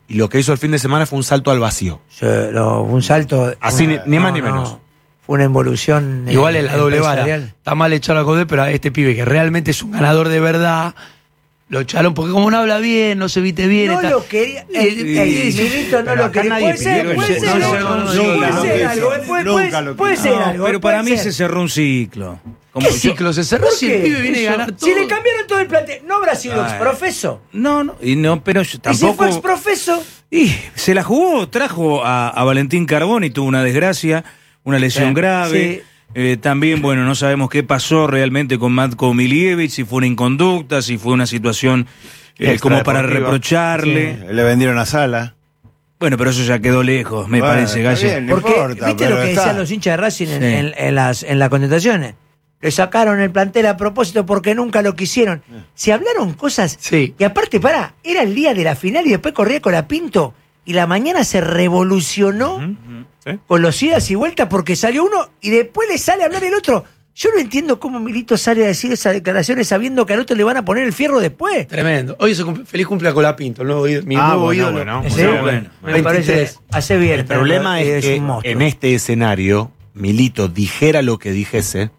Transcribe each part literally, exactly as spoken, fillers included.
y lo que hizo el fin de semana fue un salto al vacío. Se, lo, un salto. Así, una, ni más no, ni menos. No, fue una involución. Igual es la doble vara. empresarial. Está mal echar a Codé, pero a este pibe que realmente es un ganador de verdad, lo echaron porque como no habla bien, no se viste bien. No está... lo quería. El, el, el Milito no lo quería. Puede ser, puede ser. Puede ser algo. Puede ser algo. Pero para mí se cerró un ciclo. ¿Qué ciclo se cerró si el pibe viene a ganar todo? Si le cambiaron todo el plantel, ¿no habrá sido exprofeso? No, no, y no, pero yo ¿Y si tampoco. fue exprofeso? Y se la jugó, trajo a, a Valentín Carbón y tuvo una desgracia, una lesión Sí, grave. sí. Eh, también, bueno, no sabemos qué pasó realmente con Matko Milievich, si fue una inconducta, si fue una situación eh, como para reprocharle. Sí. Le vendieron a Sala. Bueno, pero eso ya quedó lejos, me Bueno, parece, está Gallo. bien, no Porque, importa, ¿viste pero lo que está. decían los hinchas de Racing en, Sí. en, en las, en las contestaciones? Le sacaron el plantel a propósito porque nunca lo quisieron. Se hablaron cosas. Sí. Y aparte, pará, era el día de la final y después corría con la Pinto. Y la mañana se revolucionó Ujú, ¿sí? con los idas y vueltas porque salió uno y después le sale a hablar el otro. Yo no entiendo cómo Milito sale a decir esas declaraciones sabiendo que al otro le van a poner el fierro después. Tremendo. Hoy es un feliz cumple a Colapinto, el nuevo ídolo, mi Ah, nuevo bueno, ídolo. bueno. ¿En Sí, serio? bueno. Me parece veintitrés. hace bien. El problema pero es que un monstruo. en este escenario, Milito dijera lo que dijese,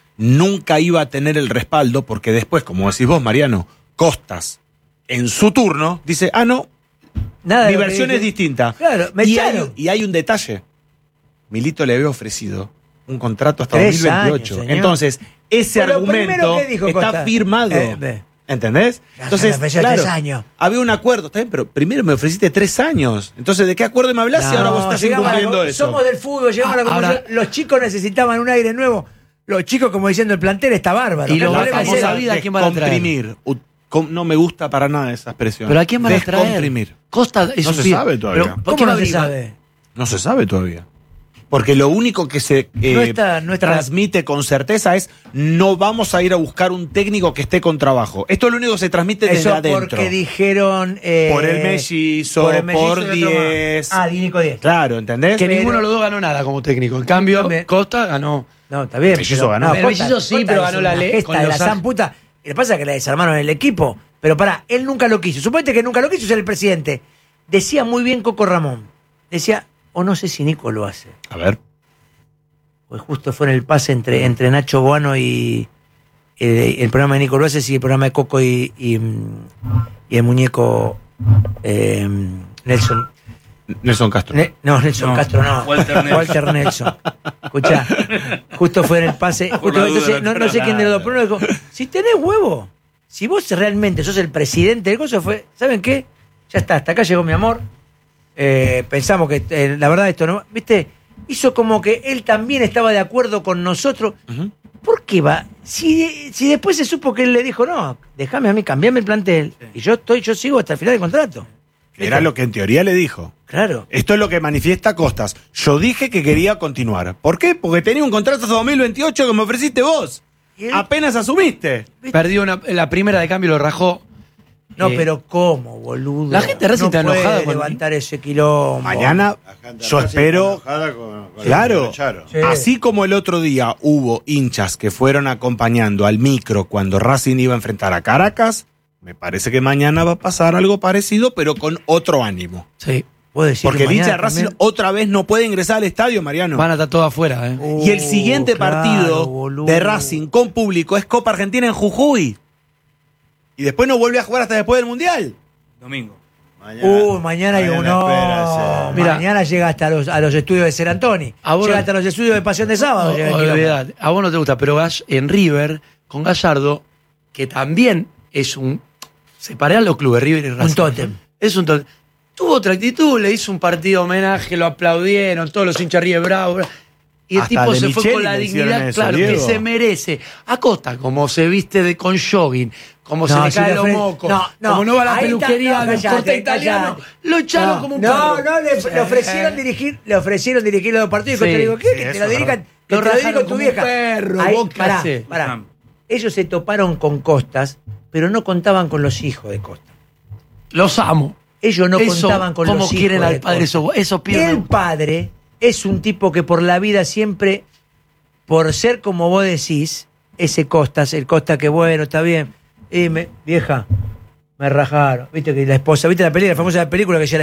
nunca iba a tener el respaldo porque después, como decís vos, Mariano, Costas, en su turno, dice, ah, no, Nada de mi lo que versión dije. es distinta. Claro, me y, hay, echaron. y hay un detalle. Milito le había ofrecido un contrato hasta Tres dos mil veintiocho. años, señor. Entonces, ese Pero argumento primero, ¿qué dijo está Costa? firmado. Eh, ve. ¿Entendés? Ya Entonces, se me ofreció claro, tres años. había un acuerdo, está bien, pero primero me ofreciste tres años. Entonces, ¿de qué acuerdo me hablas si ahora vos estás llegamos a la- incumpliendo eso? Somos del fútbol, llegamos a la Ah, ahora- conclusión. Los chicos necesitaban un aire nuevo. Los chicos, como diciendo, el plantel está bárbaro. Y El lo problema es famosa ese. vida, ¿a quién van a traer? Comprimir. U- com- No me gusta para nada esa expresión. ¿Pero a quién van a traer? Descomprimir. Costa es No un se pibe. sabe todavía. Pero, ¿por ¿Cómo qué no va a se abrir? sabe? No se sabe todavía. Porque lo único que se eh, No está- no está- transmite con certeza es no vamos a ir a buscar un técnico que esté con trabajo. Esto es lo único que se transmite desde Eso adentro. porque dijeron... eh, Por el mellizo, el mellizo por y otro más. diez. Ah, Nico diez. Claro, ¿entendés? Que Pero- ninguno de los dos ganó nada como técnico. En cambio, También. Costa ganó. No, está bien. Mellizo pero- ganó. no, El Costa- Mellizo sí, Costa pero es ganó una la ley gesta con de la los san Ángeles. puta. Y le pasa que le desarmaron el equipo. Pero pará, él nunca lo quiso. Suponete que nunca lo quiso ser el presidente. Decía muy bien Coco Ramón. Decía, o no sé si Nico lo hace. A ver. Pues justo fue en el pase entre, entre Nacho Boano y eh, el programa de Nico lo hace, y el programa de Coco y, y, y el muñeco eh, Nelson. Nelson Castro. Ne- no, Nelson No, Castro, no. Walter Nelson. Walter Nelson. Escuchá, justo fue en el pase. Justo, la duda, entonces, no no, no sé era quién de los dos, nada. pero uno dijo: si tenés huevo, si vos realmente sos el presidente del coso, fue, ¿saben qué? Ya está, hasta acá llegó mi amor. Eh, pensamos que eh, la verdad esto no. ¿Viste? Hizo como que él también estaba de acuerdo con nosotros. Ujú. ¿Por qué va? Si, si después se supo que él le dijo, no, déjame a mí, cambiame el plantel. Y yo estoy, yo sigo hasta el final del contrato. Era lo que en teoría le dijo. Claro. Esto es lo que manifiesta Costas. Yo dije que quería continuar. ¿Por qué? Porque tenía un contrato hasta dos mil veintiocho que me ofreciste vos. ¿Y él? Apenas asumiste. Perdió una, la primera de cambio, lo rajó. No, Eh, pero ¿cómo, boludo? la gente de Racing no está puede enojada con- levantar ese quilombo. Mañana yo espero... Claro, Sí. así como el otro día hubo hinchas que fueron acompañando al micro cuando Racing iba a enfrentar a Caracas, me parece que mañana va a pasar algo parecido, pero con otro ánimo. Sí. ¿Puedo decir Porque que el hincha de mañana Racing también? otra vez no puede ingresar al estadio, Mariano. Van a estar todos afuera, ¿eh? Uh, Y el siguiente claro, partido boludo. de Racing con público es Copa Argentina en Jujuy. Y después no vuelve a jugar hasta después del Mundial. Domingo. Uh, mañana hay uno. Mira. Mañana llega hasta los, a los estudios de Ser Antoni. A vos Llega no- hasta los estudios de Pasión de Sábado. O- llega el quilombo. olvidate. A vos no te gusta, pero Gall- en River, con Gallardo, que también es un. Separar los clubes, River y Racing. Un tótem. Es un tótem. Tuvo otra actitud, le hizo un partido homenaje, lo aplaudieron, todos los hinchas River bravo. bravo. Y el Hasta tipo de se fue Micheli con la le hicieron dignidad, eso, claro, que Diego. se merece. Acosta, como se viste de con jogging, como se No, le si caen le los ofre- mocos, no, no, como no va a la ahí está- peluquería no, del callate, corte italiano, callate. lo echaron No, como un no, perro. no, le, le ofrecieron dirigir, le ofrecieron dirigir los dos partidos y Sí, Costa le digo, ¿qué? sí, que te eso lo es dirijan, verdad. que Lo te lo rajaron dirijo tu como un vieja. perro, Ahí, ¿vos qué pará, hacés? pará. Ellos se toparon con Costas, pero no contaban con los hijos de Costa. Los amo. Ellos no Eso, contaban con ¿cómo los hijos quieren de al padre Costa. esos, esos pibes? El padre es un tipo que por la vida siempre, por ser como vos decís, ese Costas, el Costa que bueno, está bien. Y me, vieja, me rajaron. Viste que la esposa, viste la película, la famosa película que ella